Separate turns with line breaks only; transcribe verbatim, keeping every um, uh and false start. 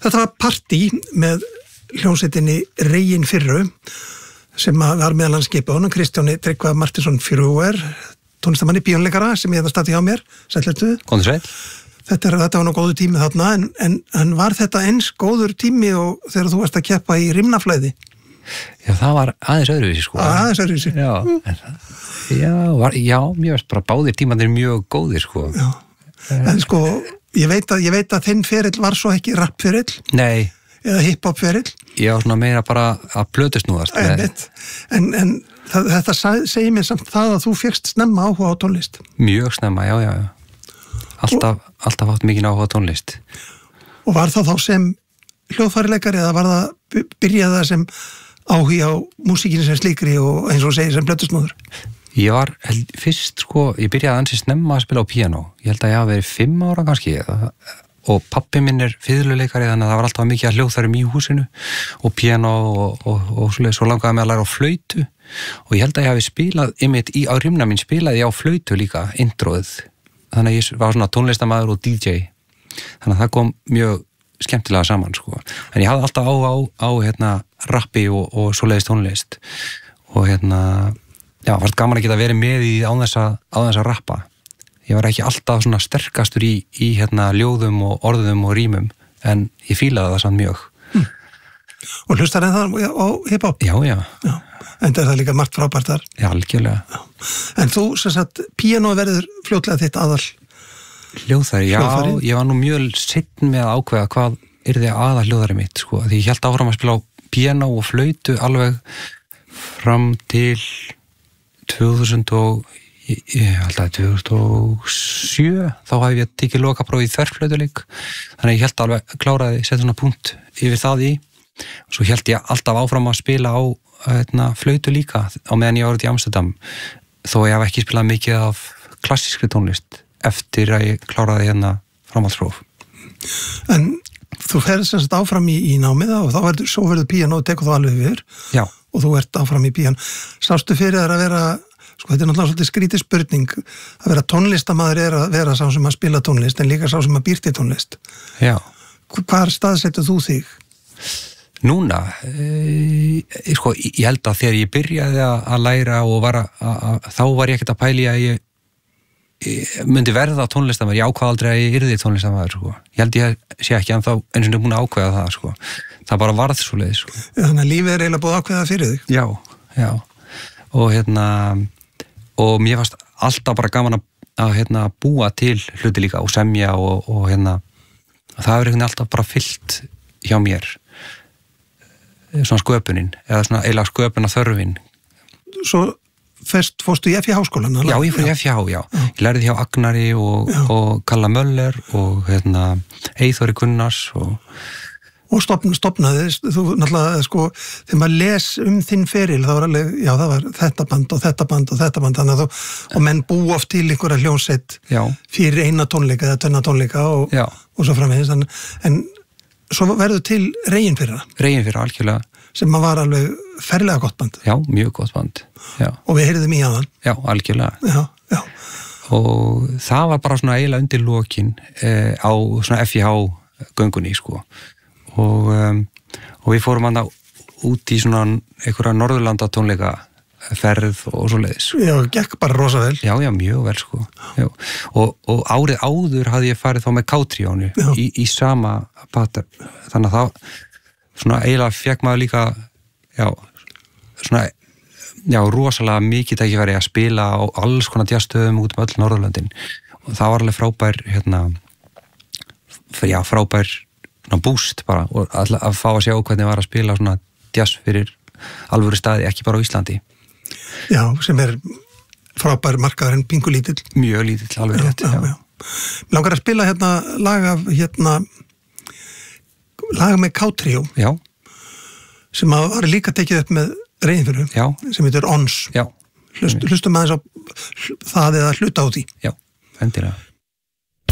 Þetta var partí með hljómsveitinni Regin Fyrru sem var meðal hans skipa honum Kristjáni Tryggva Martinsson Fyrruer, tónlistamanni píónleikara sem ég hefði stati hjá mér. Sætlertu?
Góður sæll.
Þetta, er, þetta var nú góður tími þarna en, en, en var þetta eins góður tími og þegar þú varst að keppa í rimnaflæði?
Já, það var aðeins öðruvísi sko.
Aðeins öðruvísi.
Já, en, já, var, já, mér veist bara báðir tímanir mjög góðir sko.
Já, en sko, ég veit að, ég veit að þinn ferill var svo ekki rappferill.
Nei.
Eða hiphop ferill.
Já, svona meira bara að plötusnúðast.
En, en það, þetta segir mér samt það að þú fékkst snemma áhuga á tónlist.
Mjög snemma, já, já, já. Alltaf, og, alltaf haft mikið áhuga á tónlist.
Og var það þá sem hljóðfærileikari eða var það, byrjaði það sem áhuga á músíkinni sem slíkri og eins og segir sem plötusnúður?
Ég var held, fyrst sko, ég byrjaði ansi snemma að spila á píanó. Ég held að ég hafa verið fimm ára kannski og pappi minn er fiðluleikari þannig að það var alltaf mikið að hljóðfærum í húsinu og píanó og, og, og svoleiðis, svo langaði mig að læra á flautu og ég held að ég hafi spilað einmitt í, á rimna mín spilaði ég á flautu líka, introið. Þannig að ég var svona tónlistamæður og D J. Þannig að það kom mjög skemmtilega saman sko. En ég hafði alltaf á, á, á hérna, rappi og, og svoleiðis tónlist og hérna já, var gaman að geta verið með í á þess að, á þess að rappa. Ég var ekki alltaf svona sterkastur í, í hérna ljóðum og orðum og rímum, en ég fílaði það samt mjög.
Hm. Og hlustar en það á hip-hop?
Já, já.
Já. En það er það líka margt frábært þar?
Já, algjörlega.
Já. En þú, sem sagt, píanó verður fljótlega þitt aðal?
Hljóðfæri, já, hljóðfæri? Ég var nú mjög seinn með að ákveða hvað yrði aðal hljóðfæri mitt, sko. Því ég held áfram að spila á píanó og flautu alveg fram til tvö þúsund og ég, ég held að tvö þúsund og sjö þá hafði ég tekið lokapróf í þverflautuleik þannig að ég held alveg kláraði setja svona punkt yfir það í og svo held ég alltaf áfram að spila á hérna, flautu líka á meðan ég árið í Amsterdam þó ég hef ekki spilað mikið af klassískri tónlist eftir að ég kláraði hérna framhaldspróf.
En þú ferð sem sagt áfram í, í námiða og þá verður, svo verður píanó og tekur þú alveg yfir.
Já.
Og þú ert áfram í píanó. Sástu fyrir þér að vera, sko þetta er náttúrulega svolítið skrítið spurning, að vera tónlistamaður er að vera sá sem að spila tónlist en líka sá sem að býr til tónlist.
Já.
Hvar staðsettur þú þig?
Núna, e, sko, ég held að þegar ég byrjaði að læra og var að, að þá var ég ekkert að pæli að ég, ég myndi verða tónlistamæður, ég ákvað aldrei að ég yrði tónlistamæður, sko. Ég held ég sé ekki en þá eins og búin að ákveða það, sko. Það bara varð svo leið, sko.
Þannig að lífið er eiginlega búið að ákveða fyrir þig?
Já, já. Og hérna, og mér fannst alltaf bara gaman að, að hérna, búa til hluti líka og semja og, og hérna, það er einhvern alltaf bara fyllt hjá mér. Svona sköpunin, eða svona eiginlega sköpuna þörfin.
Svo fyrst fórstu í F J Háskólan?
Já, ég fór í F J H, já. já. Ég lærði hjá Agnari og, og Kalla Möller og hérna, Eyþóri Gunnars og
og stopn, stopnaði, þú náttúrulega sko, þegar maður les um þinn feril þá var alveg, já það var þetta band og þetta band og þetta band, þannig að þú og menn bú oft til einhverja hljónsett fyrir eina tónleika eða tvenna tónleika og, og svo framvegis, en, en svo verður til Regin Fyrra
Regin Fyrra, algjörlega
sem var alveg ferlega gott band
já, mjög gott band já.
Og við heyrðum í aðan
já, algjörlega
já, já.
Og það var bara svona eiginlega undir lokin eh, á svona F J H göngunni sko og, um, og við fórum hann út í svona einhverja Norðurlanda tónleika ferð og svo leiðis.
Já, gekk bara rosa vel.
Já, já, mjög vel sko. Já. Og, og árið áður hafði ég farið þá með K-tríónu í, í sama pattern. Þannig að það svona eiginlega fekk maður líka já, svona já, rosalega mikið tækifæri að spila á alls konar jazzstöðum út um öll Norðurlöndin. Og það var alveg frábær hérna, já, frábær búst bara og að, að fá að sjá hvernig var að spila svona jazz fyrir alvöru staði, ekki bara á Íslandi.
Já, sem er frábær markaður en pingu lítill.
Mjög lítill, alveg rétt.
Já, já. Já. Mér langar að spila hérna lag af hérna lag með K-tríó.
Já.
Sem að var líka tekið upp með Regin Fyrru.
Já.
Sem heitir Ons.
Já.
Hlust, hlustum aðeins á það eða hluta á því.
Já, endilega.